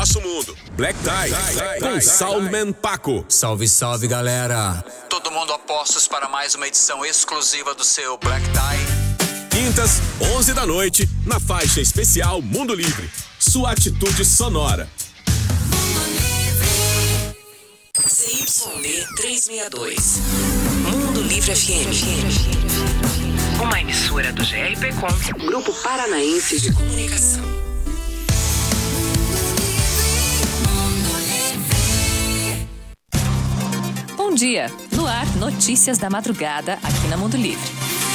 nosso mundo. Black Tie, com Soundman Paco. Salve, salve, galera. Todo mundo a postos para mais uma edição exclusiva do seu Black Tie. Quintas, 11 da noite, na faixa especial Mundo Livre. Sua atitude sonora. CYD 362. Mundo Livre FM. Uma emissora do GRPcom, Grupo Paranaense de Comunicação. Bom dia. No ar, notícias da madrugada aqui na Mundo Livre.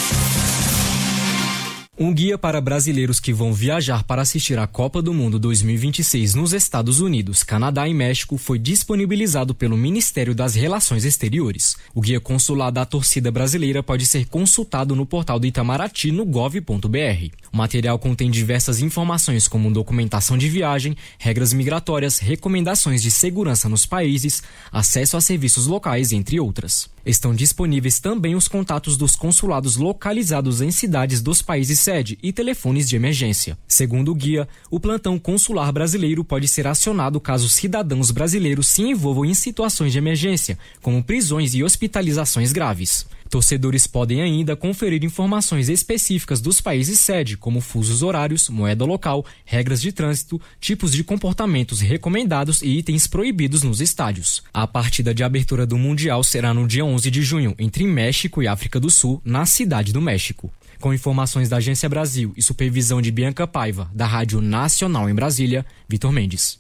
Um guia para brasileiros que vão viajar para assistir à Copa do Mundo 2026 nos Estados Unidos, Canadá e México foi disponibilizado pelo Ministério das Relações Exteriores. O guia consular da torcida brasileira pode ser consultado no portal do Itamaraty no gov.br. O material contém diversas informações como documentação de viagem, regras migratórias, recomendações de segurança nos países, acesso a serviços locais, entre outras. Estão disponíveis também os contatos dos consulados localizados em cidades dos países sede e telefones de emergência. Segundo o guia, o plantão consular brasileiro pode ser acionado caso cidadãos brasileiros se envolvam em situações de emergência, como prisões e hospitalizações graves. Torcedores podem ainda conferir informações específicas dos países sede, como fusos horários, moeda local, regras de trânsito, tipos de comportamentos recomendados e itens proibidos nos estádios. A partida de abertura do Mundial será no dia 11 de junho, entre México e África do Sul, na Cidade do México. Com informações da Agência Brasil e supervisão de Bianca Paiva, da Rádio Nacional em Brasília, Vitor Mendes.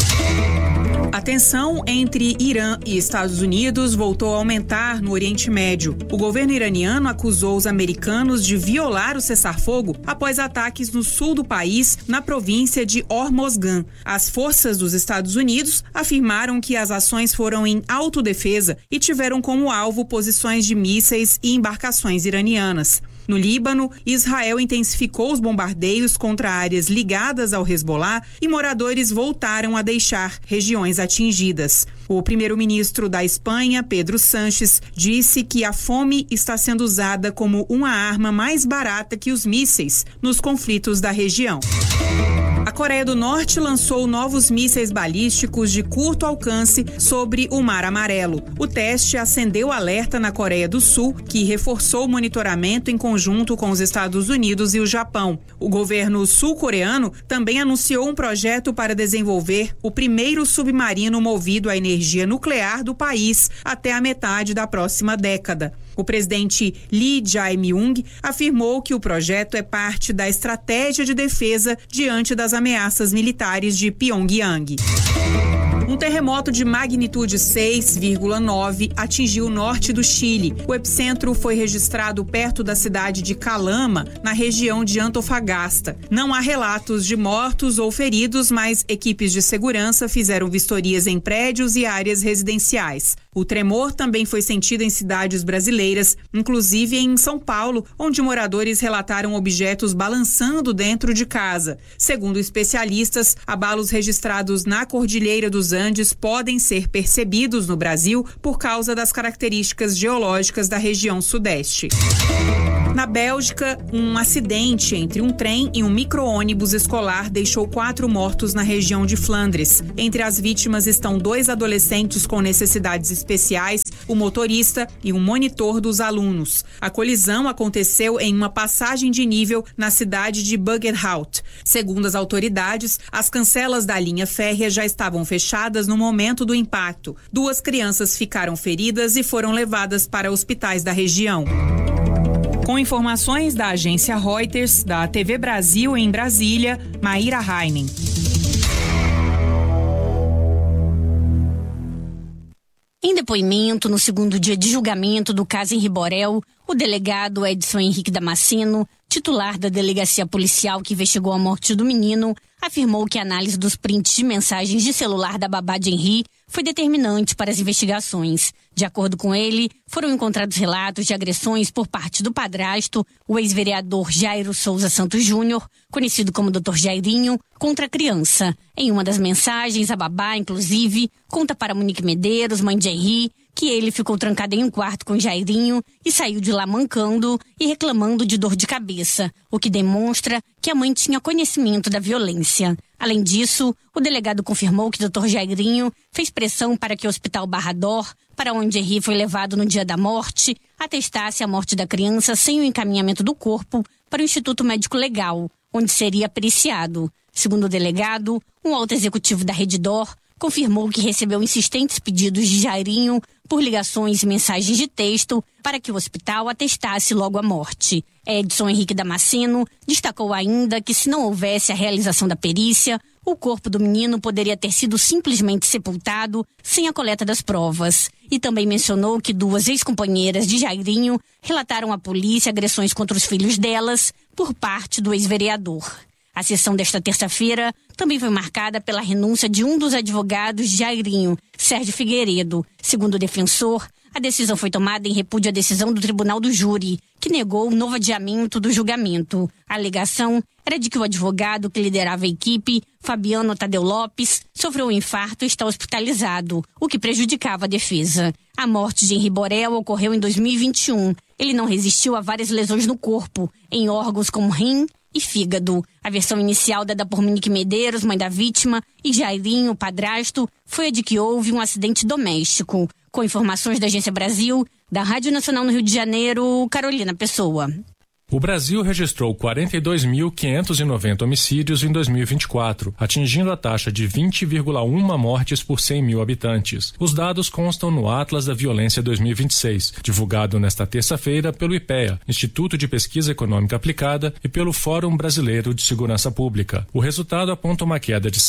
A tensão entre Irã e Estados Unidos voltou a aumentar no Oriente Médio. O governo iraniano acusou os americanos de violar o cessar-fogo após ataques no sul do país, na província de Hormozgan. As forças dos Estados Unidos afirmaram que as ações foram em autodefesa e tiveram como alvo posições de mísseis e embarcações iranianas. No Líbano, Israel intensificou os bombardeios contra áreas ligadas ao Hezbollah e moradores voltaram a deixar regiões atingidas. O primeiro-ministro da Espanha, Pedro Sánchez, disse que a fome está sendo usada como uma arma mais barata que os mísseis nos conflitos da região. A Coreia do Norte lançou novos mísseis balísticos de curto alcance sobre o Mar Amarelo. O teste acendeu alerta na Coreia do Sul, que reforçou o monitoramento em conjunto com os Estados Unidos e o Japão. O governo sul-coreano também anunciou um projeto para desenvolver o primeiro submarino movido à energia nuclear do país até a metade da próxima década. O presidente Lee Jae-myung afirmou que o projeto é parte da estratégia de defesa diante das ameaças militares de Pyongyang. Um terremoto de magnitude 6,9 atingiu o norte do Chile. O epicentro foi registrado perto da cidade de Calama, na região de Antofagasta. Não há relatos de mortos ou feridos, mas equipes de segurança fizeram vistorias em prédios e áreas residenciais. O tremor também foi sentido em cidades brasileiras, inclusive em São Paulo, onde moradores relataram objetos balançando dentro de casa. Segundo especialistas, abalos registrados na Cordilheira dos Andes podem ser percebidos no Brasil por causa das características geológicas da região sudeste. Na Bélgica, um acidente entre um trem e um micro-ônibus escolar deixou 4 mortos na região de Flandres. Entre as vítimas estão 2 adolescentes com necessidades especiais, o motorista e um monitor dos alunos. A colisão aconteceu em uma passagem de nível na cidade de Buggenhout. Segundo as autoridades, as cancelas da linha férrea já estavam fechadas no momento do impacto. 2 crianças ficaram feridas e foram levadas para hospitais da região. Com informações da agência Reuters, da TV Brasil em Brasília, Maíra Heinen. Em depoimento no segundo dia de julgamento do caso Henri Borel, o delegado Edson Henrique Damasceno, titular da delegacia policial que investigou a morte do menino, afirmou que a análise dos prints de mensagens de celular da babá de Henri foi determinante para as investigações. De acordo com ele, foram encontrados relatos de agressões por parte do padrasto, o ex-vereador Jairo Souza Santos Júnior, conhecido como Dr. Jairinho, contra a criança. Em uma das mensagens, a babá, inclusive, conta para Monique Medeiros, mãe de Henri, que ele ficou trancado em um quarto com Jairinho e saiu de lá mancando e reclamando de dor de cabeça, o que demonstra que a mãe tinha conhecimento da violência. Além disso, o delegado confirmou que o Dr. Jairinho fez pressão para que o Hospital Barra d'Or, para onde Henri foi levado no dia da morte, atestasse a morte da criança sem o encaminhamento do corpo para o Instituto Médico Legal, onde seria periciado. Segundo o delegado, um alto executivo da Rede D'Or confirmou que recebeu insistentes pedidos de Jairinho por ligações e mensagens de texto para que o hospital atestasse logo a morte. Edson Henrique Damasceno destacou ainda que, se não houvesse a realização da perícia, o corpo do menino poderia ter sido simplesmente sepultado sem a coleta das provas. E também mencionou que 2 ex-companheiras de Jairinho relataram à polícia agressões contra os filhos delas por parte do ex-vereador. A sessão desta terça-feira também foi marcada pela renúncia de um dos advogados de Jairinho, Sérgio Figueiredo. Segundo o defensor, a decisão foi tomada em repúdio à decisão do Tribunal do Júri, que negou o novo adiamento do julgamento. A alegação era de que o advogado que liderava a equipe, Fabiano Tadeu Lopes, sofreu um infarto e está hospitalizado, o que prejudicava a defesa. A morte de Henri Borel ocorreu em 2021. Ele não resistiu a várias lesões no corpo, em órgãos como rim e fígado. A versão inicial dada por Monique Medeiros, mãe da vítima, e Jairinho, padrasto, foi a de que houve um acidente doméstico. Com informações da Agência Brasil, da Rádio Nacional no Rio de Janeiro, Carolina Pessoa. O Brasil registrou 42.590 homicídios em 2024, atingindo a taxa de 20,1 mortes por 100 mil habitantes. Os dados constam no Atlas da Violência 2026, divulgado nesta terça-feira pelo IPEA, Instituto de Pesquisa Econômica Aplicada, e pelo Fórum Brasileiro de Segurança Pública. O resultado aponta uma queda de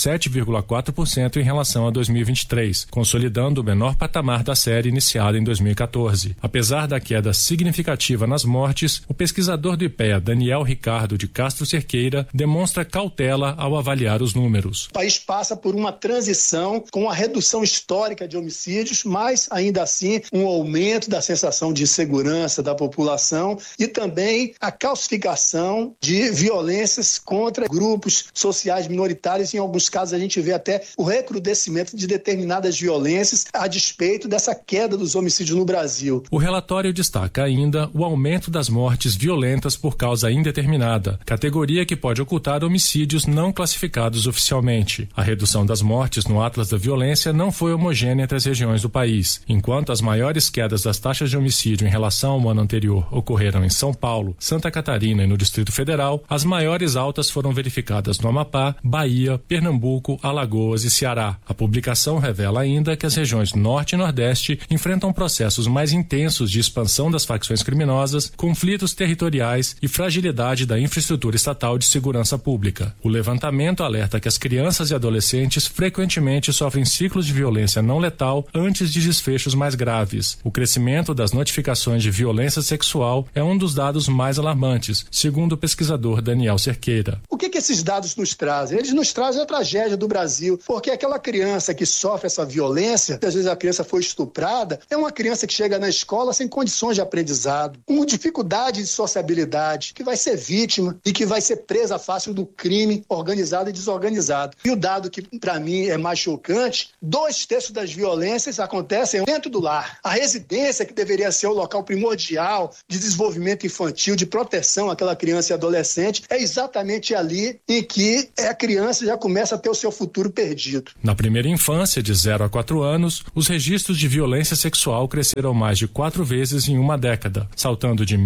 7,4% em relação a 2023, consolidando o menor patamar da série iniciada em 2014. Apesar da queda significativa nas mortes, o pesquisador do IPEA, Daniel Ricardo de Castro Cerqueira, demonstra cautela ao avaliar os números. O país passa por uma transição com a redução histórica de homicídios, mas ainda assim um aumento da sensação de segurança da população e também a calcificação de violências contra grupos sociais minoritários. Em alguns casos a gente vê até o recrudescimento de determinadas violências a despeito dessa queda dos homicídios no Brasil. O relatório destaca ainda o aumento das mortes violentas por causa indeterminada, categoria que pode ocultar homicídios não classificados oficialmente. A redução das mortes no Atlas da Violência não foi homogênea entre as regiões do país. Enquanto as maiores quedas das taxas de homicídio em relação ao ano anterior ocorreram em São Paulo, Santa Catarina e no Distrito Federal, as maiores altas foram verificadas no Amapá, Bahia, Pernambuco, Alagoas e Ceará. A publicação revela ainda que as regiões Norte e Nordeste enfrentam processos mais intensos de expansão das facções criminosas, conflitos territoriais e fragilidade da infraestrutura estatal de segurança pública. O levantamento alerta que as crianças e adolescentes frequentemente sofrem ciclos de violência não letal antes de desfechos mais graves. O crescimento das notificações de violência sexual é um dos dados mais alarmantes, segundo o pesquisador Daniel Cerqueira. O que esses dados nos trazem? Eles nos trazem a tragédia do Brasil, porque aquela criança que sofre essa violência, às vezes a criança foi estuprada, é uma criança que chega na escola sem condições de aprendizado, com dificuldade de sociabilidade, que vai ser vítima e que vai ser presa fácil do crime organizado e desorganizado. E o dado que para mim é mais chocante, 2/3 das violências acontecem dentro do lar. A residência, que deveria ser o local primordial de desenvolvimento infantil, de proteção àquela criança e adolescente, é exatamente ali em que a criança já começa a ter o seu futuro perdido. Na primeira infância, de 0 a 4 anos, os registros de violência sexual cresceram mais de 4 vezes em uma década, saltando de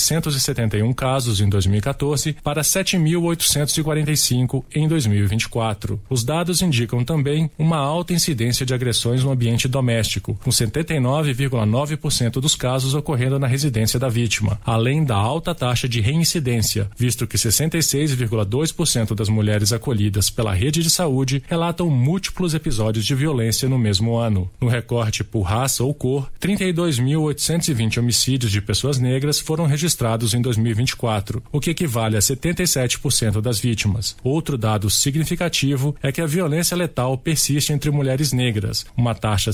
1.671 casos em 2014 para 7.845 em 2024. Os dados indicam também uma alta incidência de agressões no ambiente doméstico, com 79,9% dos casos ocorrendo na residência da vítima, além da alta taxa de reincidência, visto que 66,2% das mulheres acolhidas pela rede de saúde relatam múltiplos episódios de violência no mesmo ano. No recorte por raça ou cor, 32.820 homicídios de pessoas negras foram registrados em 2024, o que equivale a 77% das vítimas. Outro dado significativo é que a violência letal persiste entre mulheres negras, uma taxa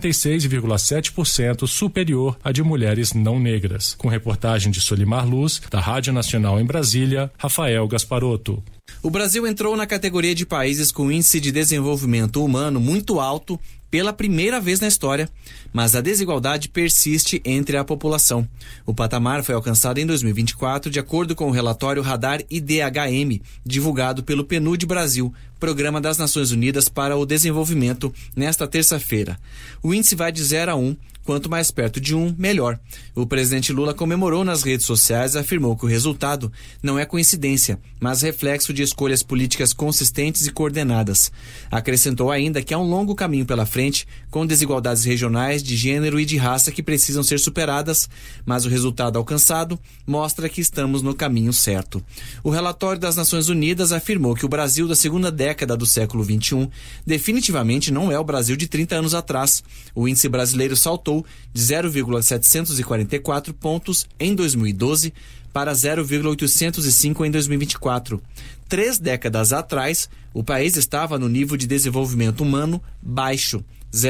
66,7% superior à de mulheres não negras. Com reportagem de Solimar Luz, da Rádio Nacional em Brasília, Rafael Gasparotto. O Brasil entrou na categoria de países com índice de desenvolvimento humano muito alto pela primeira vez na história, mas a desigualdade persiste entre a população. O patamar foi alcançado em 2024, de acordo com o relatório Radar IDHM, divulgado pelo PNUD Brasil, Programa das Nações Unidas para o Desenvolvimento, nesta terça-feira. O índice vai de 0 a 1, quanto mais perto de 1, melhor. O presidente Lula comemorou nas redes sociais e afirmou que o resultado não é coincidência, mas reflexo de escolhas políticas consistentes e coordenadas. Acrescentou ainda que há um longo caminho pela frente, com desigualdades regionais, de gênero e de raça que precisam ser superadas, mas o resultado alcançado mostra que estamos no caminho certo. O relatório das Nações Unidas afirmou que o Brasil da segunda década do século XXI definitivamente não é o Brasil de 30 anos atrás. O índice brasileiro saltou de 0,744 pontos em 2012 para 0,805 em 2024. 3 décadas atrás, o país estava no nível de desenvolvimento humano baixo,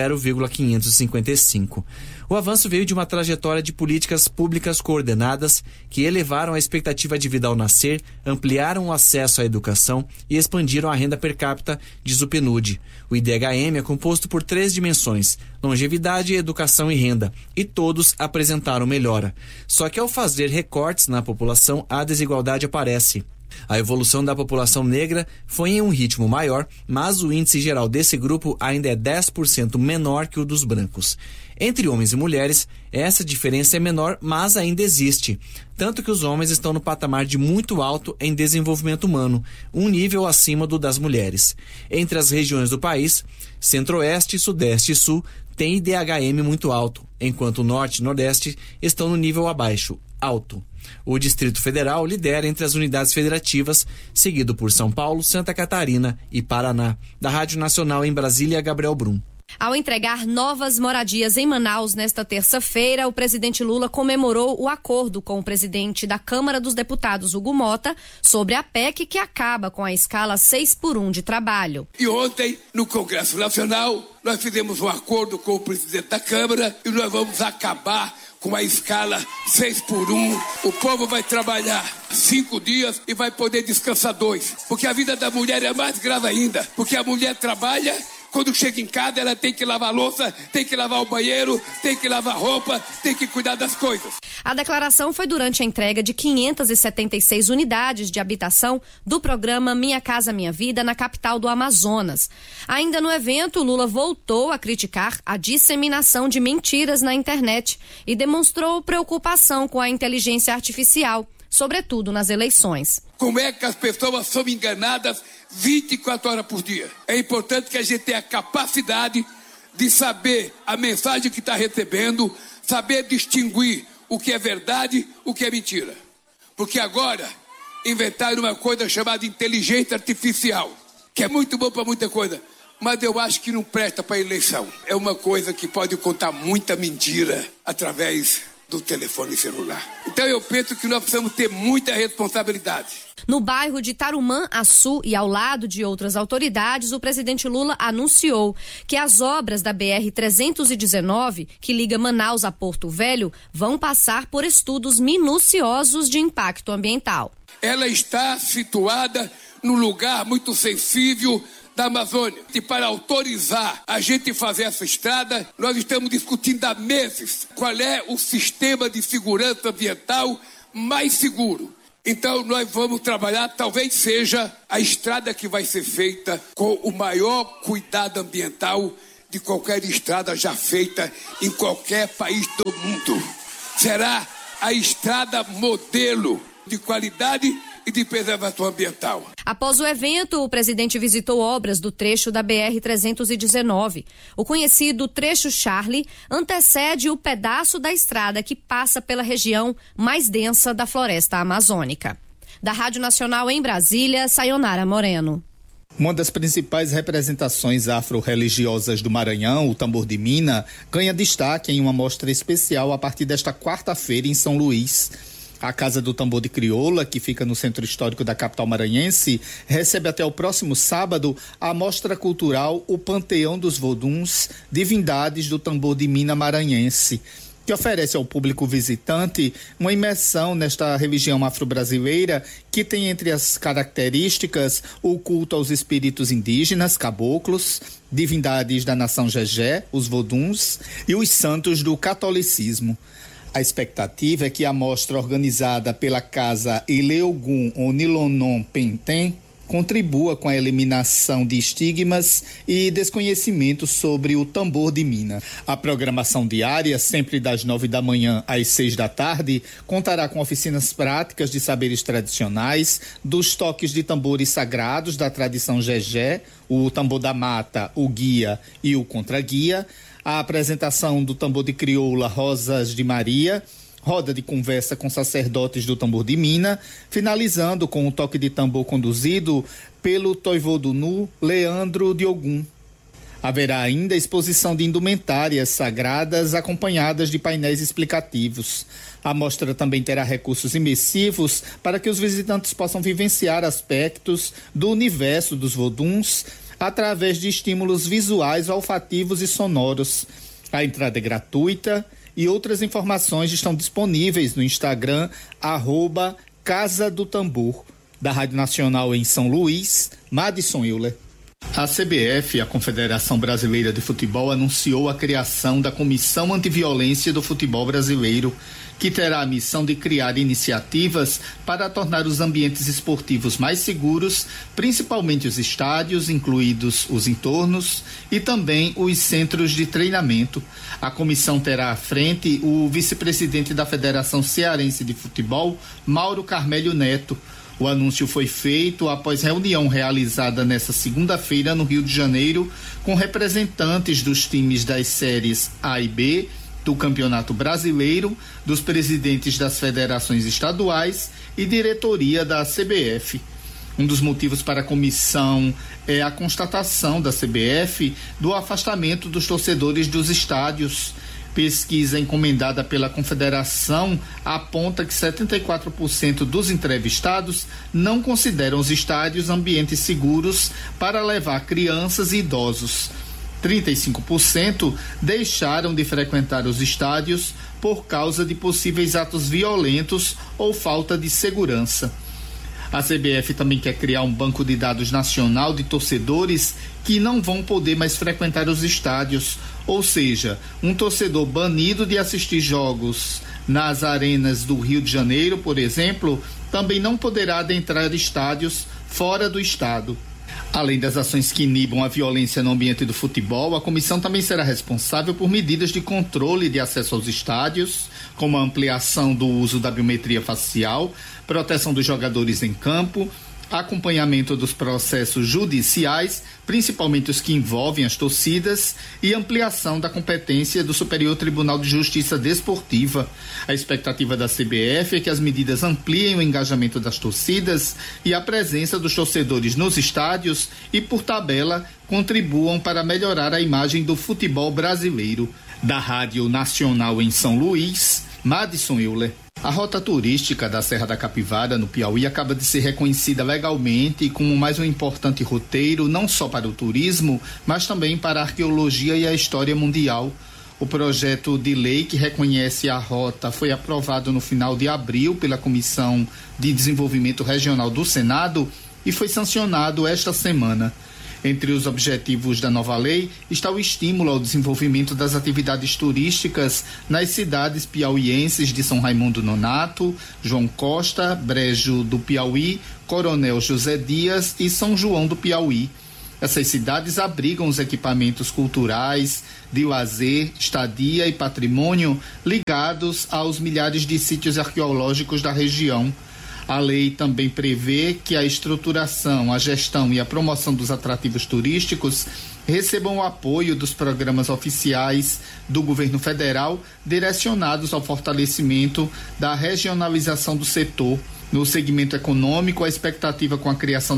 0,555. O avanço veio de uma trajetória de políticas públicas coordenadas que elevaram a expectativa de vida ao nascer, ampliaram o acesso à educação e expandiram a renda per capita, diz o PNUD. O IDHM é composto por 3 dimensões: longevidade, educação e renda, e todos apresentaram melhora. Só que ao fazer recortes na população, a desigualdade aparece. A evolução da população negra foi em um ritmo maior, mas o índice geral desse grupo ainda é 10% menor que o dos brancos. Entre homens e mulheres, essa diferença é menor, mas ainda existe. Tanto que os homens estão no patamar de muito alto em desenvolvimento humano, um nível acima do das mulheres. Entre as regiões do país, Centro-Oeste, Sudeste e Sul têm IDHM muito alto, enquanto o Norte e Nordeste estão no nível abaixo, alto. O Distrito Federal lidera entre as unidades federativas, seguido por São Paulo, Santa Catarina e Paraná. Da Rádio Nacional em Brasília, Gabriel Brum. Ao entregar novas moradias em Manaus nesta terça-feira, o presidente Lula comemorou o acordo com o presidente da Câmara dos Deputados, Hugo Mota, sobre a PEC que acaba com a escala 6x1 de trabalho. E ontem, no Congresso Nacional, nós fizemos um acordo com o presidente da Câmara e nós vamos acabar com a escala 6x1. O povo vai trabalhar 5 dias e vai poder descansar 2. Porque a vida da mulher é mais grave ainda. Porque a mulher trabalha, quando chega em casa ela tem que lavar a louça, tem que lavar o banheiro, tem que lavar roupa, tem que cuidar das coisas. A declaração foi durante a entrega de 576 unidades de habitação do programa Minha Casa Minha Vida na capital do Amazonas. Ainda no evento, Lula voltou a criticar a disseminação de mentiras na internet e demonstrou preocupação com a inteligência artificial, sobretudo nas eleições. Como é que as pessoas são enganadas 24 horas por dia? É importante que a gente tenha a capacidade de saber a mensagem que está recebendo, saber distinguir o que é verdade, o que é mentira. Porque agora inventaram uma coisa chamada inteligência artificial, que é muito bom para muita coisa, mas eu acho que não presta para eleição. É uma coisa que pode contar muita mentira através do telefone celular. Então eu penso que nós precisamos ter muita responsabilidade. No bairro de Tarumã-Açu e ao lado de outras autoridades, o presidente Lula anunciou que as obras da BR-319, que liga Manaus a Porto Velho, vão passar por estudos minuciosos de impacto ambiental. Ela está situada num lugar muito sensível da Amazônia. E para autorizar a gente fazer essa estrada, nós estamos discutindo há meses qual é o sistema de segurança ambiental mais seguro. Então nós vamos trabalhar, talvez seja a estrada que vai ser feita com o maior cuidado ambiental de qualquer estrada já feita em qualquer país do mundo. Será a estrada modelo de qualidade e de preservação ambiental. Após o evento, o presidente visitou obras do trecho da BR-319. O conhecido trecho Charlie antecede o pedaço da estrada que passa pela região mais densa da floresta amazônica. Da Rádio Nacional em Brasília, Sayonara Moreno. Uma das principais representações afro-religiosas do Maranhão, o Tambor de Mina, ganha destaque em uma mostra especial a partir desta quarta-feira em São Luís. A Casa do Tambor de Crioula, que fica no centro histórico da capital maranhense, recebe até o próximo sábado a mostra cultural O Panteão dos Voduns, Divindades do Tambor de Mina Maranhense. que oferece ao público visitante uma imersão nesta religião afro-brasileira que tem entre as características o culto aos espíritos indígenas, caboclos, divindades da nação Jejé, os voduns e os santos do catolicismo. A expectativa é que a mostra organizada pela Casa Ileogun Onilonon Penten contribua com a eliminação de estigmas e desconhecimento sobre o tambor de Mina. A programação diária, sempre das 9 da manhã às 6 da tarde, contará com oficinas práticas de saberes tradicionais, dos toques de tambores sagrados da tradição Jejé, o tambor da mata, o guia e o contraguia, a apresentação do tambor de crioula Rosas de Maria, roda de conversa com sacerdotes do tambor de Mina, finalizando com o toque de tambor conduzido pelo Toivodunu Leandro de Ogum. Haverá ainda exposição de indumentárias sagradas acompanhadas de painéis explicativos. A mostra também terá recursos imersivos para que os visitantes possam vivenciar aspectos do universo dos voduns através de estímulos visuais, olfativos e sonoros. A entrada é gratuita e outras informações estão disponíveis no Instagram @Casa do Tambor. Da Rádio Nacional em São Luís, Madison Euler. A CBF, a Confederação Brasileira de Futebol, anunciou a criação da Comissão Antiviolência do Futebol Brasileiro, que terá a missão de criar iniciativas para tornar os ambientes esportivos mais seguros, principalmente os estádios, incluídos os entornos, e também os centros de treinamento. A comissão terá à frente o vice-presidente da Federação Cearense de Futebol, Mauro Carmélio Neto. O anúncio foi feito após reunião realizada nesta segunda-feira no Rio de Janeiro com representantes dos times das séries A e B do Campeonato Brasileiro, dos presidentes das federações estaduais e diretoria da CBF. Um dos motivos para a comissão é a constatação da CBF do afastamento dos torcedores dos estádios. Pesquisa encomendada pela Confederação aponta que 74% dos entrevistados não consideram os estádios ambientes seguros para levar crianças e idosos. 35% deixaram de frequentar os estádios por causa de possíveis atos violentos ou falta de segurança. A CBF também quer criar um banco de dados nacional de torcedores que não vão poder mais frequentar os estádios, ou seja, um torcedor banido de assistir jogos nas arenas do Rio de Janeiro, por exemplo, também não poderá adentrar estádios fora do estado. Além das ações que inibam a violência no ambiente do futebol, a comissão também será responsável por medidas de controle de acesso aos estádios, como a ampliação do uso da biometria facial, proteção dos jogadores em campo, acompanhamento dos processos judiciais, principalmente os que envolvem as torcidas, e ampliação da competência do Superior Tribunal de Justiça Desportiva. A expectativa da CBF é que as medidas ampliem o engajamento das torcidas e a presença dos torcedores nos estádios e, por tabela, contribuam para melhorar a imagem do futebol brasileiro. Da Rádio Nacional em São Luís, Madison Euler. A rota turística da Serra da Capivara, no Piauí, acaba de ser reconhecida legalmente como mais um importante roteiro, não só para o turismo, mas também para a arqueologia e a história mundial. O projeto de lei que reconhece a rota foi aprovado no final de abril pela Comissão de Desenvolvimento Regional do Senado e foi sancionado esta semana. Entre os objetivos da nova lei está o estímulo ao desenvolvimento das atividades turísticas nas cidades piauienses de São Raimundo Nonato, João Costa, Brejo do Piauí, Coronel José Dias e São João do Piauí. Essas cidades abrigam os equipamentos culturais, de lazer, estadia e patrimônio ligados aos milhares de sítios arqueológicos da região. A lei também prevê que a estruturação, a gestão e a promoção dos atrativos turísticos recebam o apoio dos programas oficiais do governo federal direcionados ao fortalecimento da regionalização do setor. No segmento econômico, a expectativa com a criação